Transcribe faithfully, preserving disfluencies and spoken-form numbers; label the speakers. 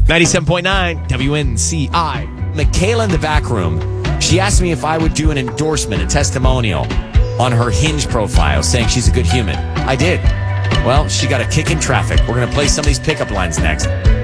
Speaker 1: ninety-seven point nine W N C I. Michaela in the back room, she asked me if I would do an endorsement, a testimonial on her Hinge profile saying she's a good human. I did. Well, she got a kick in traffic. We're going to play some of these pickup lines next.